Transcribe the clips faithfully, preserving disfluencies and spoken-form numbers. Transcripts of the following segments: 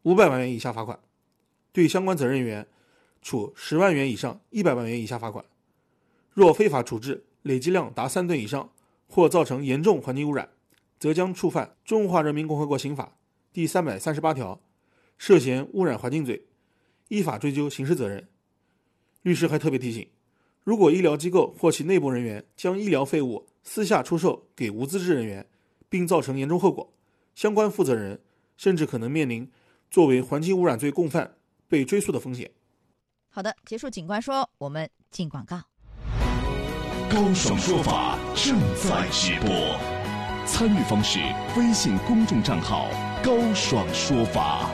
五百万元以下罚款；对相关责任人员处十万元以上一百万元以下罚款。若非法处置累计量达三吨以上，或造成严重环境污染，则将触犯《中华人民共和国刑法》第三百三十八条，涉嫌污染环境罪，依法追究刑事责任。律师还特别提醒，如果医疗机构或其内部人员将医疗废物私下出售给无资质人员，并造成严重后果，相关负责人甚至可能面临作为环境污染罪共犯被追诉的风险。 好的，结束警官说，我们进广告。 高爽说法正在直播，参与方式：微信公众账号高爽说法。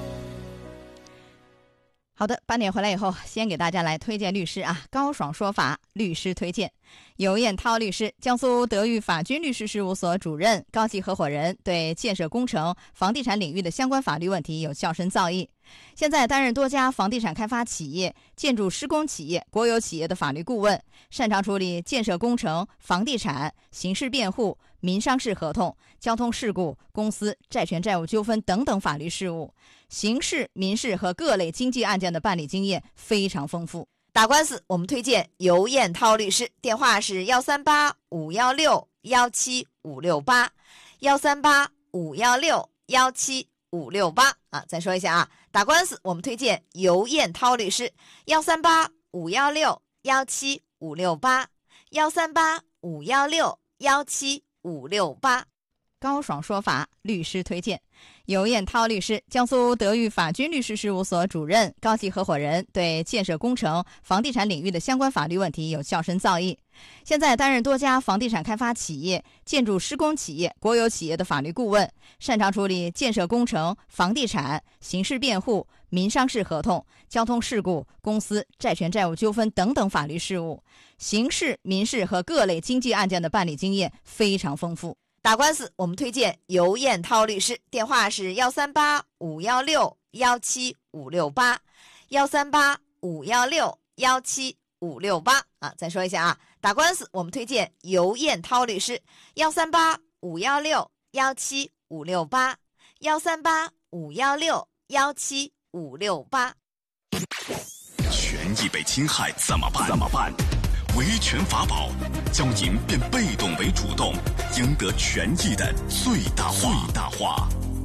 好的，八点回来以后，先给大家来推荐律师啊，高爽说法律师推荐。尤彦涛律师，江苏德裕法军律师事务所主任、高级合伙人，对建设工程、房地产领域的相关法律问题有较深造诣。现在担任多家房地产开发企业、建筑施工企业、国有企业的法律顾问，擅长处理建设工程、房地产、刑事辩护、民商事合同、交通事故、公司债权债务纠纷等等法律事务，刑事、民事和各类经济案件的办理经验非常丰富。打官司我们推荐尤彦涛律师，电话是幺三八五幺六幺七五六八，幺三八五幺六幺七五六八啊，再说一下啊，打官司我们推荐尤彦涛律师，幺三八五幺六幺七五六八，幺三八五幺六幺七五六八。高爽说法律师推荐，尤彦涛律师，江苏德裕法军律师事务所主任、高级合伙人，对建设工程、房地产领域的相关法律问题有较深造诣。现在担任多家房地产开发企业、建筑施工企业、国有企业的法律顾问，擅长处理建设工程、房地产、刑事辩护、民商事合同、交通事故、公司债权债务纠纷等等法律事务，刑事、民事和各类经济案件的办理经验非常丰富。打官司我们推荐尤彦涛律师，电话是幺三八五幺六幺七五六八，幺三八五幺六幺七五六八啊，再说一下啊，打官司我们推荐尤彦涛律师，幺三八五幺六幺七五六八，幺三八五幺六幺七五六八。 权益被侵害怎么办？怎么办？维权法宝教您变被动为主动，赢得权益的最大化。最大化。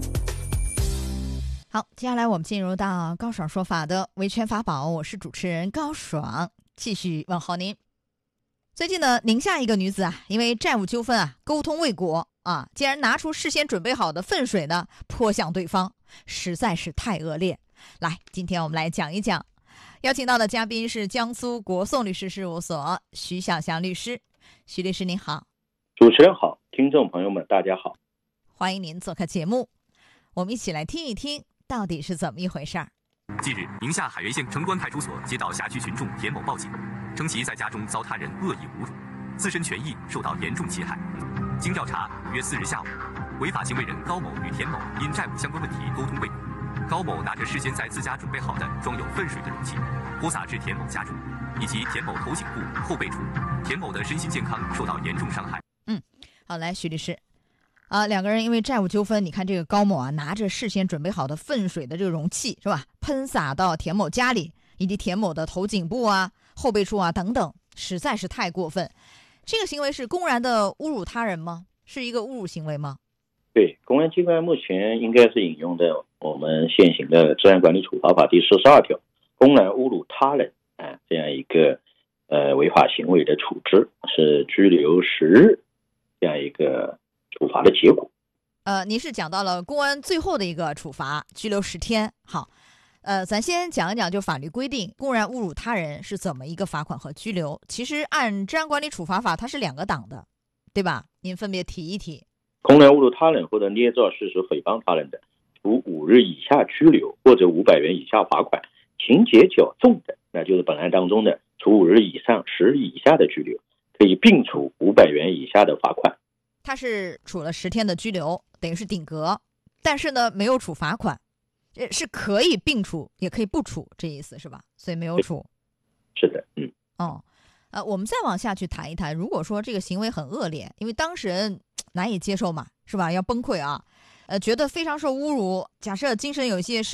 好，接下来我们进入到高爽说法的维权法宝，我是主持人高爽，继续问候您。最近呢，宁夏一个女子啊，因为债务纠纷啊，沟通未果啊，竟然拿出事先准备好的粪水呢泼向对方，实在是太恶劣。来，今天我们来讲一讲。邀请到的嘉宾是江苏国讼律师事务所徐小祥律师。徐律师您好。 主持人好，听众朋友们大家好， 欢迎您做客节目，我们一起来听一听到底是怎么一回事儿。 近日，宁夏海源县城关派出所接到辖区群众田某报警，称其在家中遭他人恶意侮辱，自身权益受到严重侵害。经调查，五月四日下午，违法行为人高某与田某因债务相关问题沟通未果，高某拿着事先在自家准备好的装有粪水的容器泼洒至田某家中，以及田某头颈部、后背处，田某的身心健康受到严重伤害。 嗯，好，来徐律师，啊，两个人因为债务纠纷，你看这个高某啊，拿着事先准备好的粪水的这个容器是吧，喷洒到田某家里，以及田某的头颈部啊、后背处啊等等，实在是太过分。这个行为是公然的侮辱他人吗？是一个侮辱行为吗？ 对，公安机关目前应该是引用的我们现行的治安管理处罚法第四十二条，公然侮辱他人啊这样一个呃违法行为的处置，是拘留十日这样一个处罚的结果。 呃，您是讲到了公安最后的一个处罚，拘留十天。好，呃，咱先讲一讲，就法律规定，公然侮辱他人是怎么一个罚款和拘留。其实按治安管理处罚法，它是两个档的，对吧？您分别提一提。 公然侮辱他人或者捏造事实诽谤他人的，处五日以下拘留或者五百元以下罚款；情节较重的，那就是本案当中的，处五日以上十日以下的拘留，可以并处五百元以下的罚款。 他是处了十天的拘留，等于是顶格，但是呢没有处罚款，是可以并处也可以不处，这意思是吧？所以没有处。 是的，嗯。 哦，呃，我们再往下去谈一谈，如果说这个行为很恶劣，因为当事人难以接受嘛，是吧？要崩溃啊，呃，觉得非常受侮辱，假设精神有一些